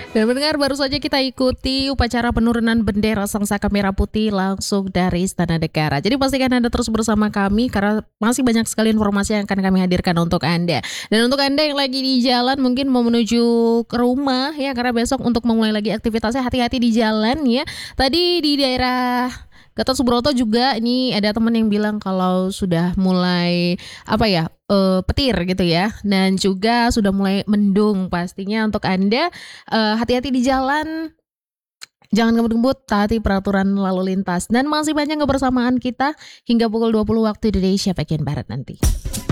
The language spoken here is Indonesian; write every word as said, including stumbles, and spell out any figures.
Dan mendengar baru saja kita ikuti upacara penurunan bendera Sangsaka Merah Putih langsung dari Istana Negara. Jadi pastikan Anda terus bersama kami karena masih banyak sekali informasi yang akan kami hadirkan untuk Anda. Dan untuk Anda yang lagi di jalan mungkin mau menuju ke rumah ya karena besok untuk memulai lagi aktivitasnya, hati-hati di jalan ya. Tadi di daerah Gatot Subroto juga ini ada teman yang bilang kalau sudah mulai apa ya eh, petir gitu ya, dan juga sudah mulai mendung. Pastinya untuk Anda eh, hati-hati di jalan, jangan ngebut-ngebut, taati peraturan lalu lintas, dan masih banyak kebersamaan kita hingga pukul dua puluh waktu Indonesia bagian barat nanti.